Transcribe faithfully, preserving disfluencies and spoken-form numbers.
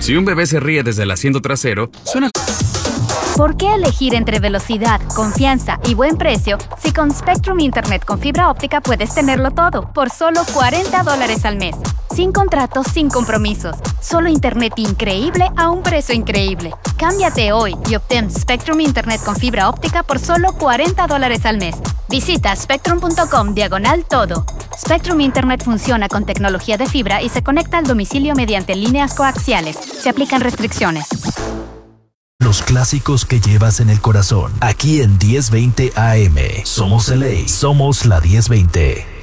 Si un bebé se ríe desde el asiento trasero, suena... ¿Por qué elegir entre velocidad, confianza y buen precio si con Spectrum Internet con fibra óptica puedes tenerlo todo por solo cuarenta dólares al mes? Sin contratos, sin compromisos. Solo internet increíble a un precio increíble. Cámbiate hoy y obtén Spectrum Internet con fibra óptica por solo cuarenta dólares al mes. Visita spectrum.com diagonal todo. Spectrum Internet funciona con tecnología de fibra y se conecta al domicilio mediante líneas coaxiales. Se aplican restricciones. Los clásicos que llevas en el corazón. Aquí en diez veinte A M. Somos L A. Somos la diez veinte.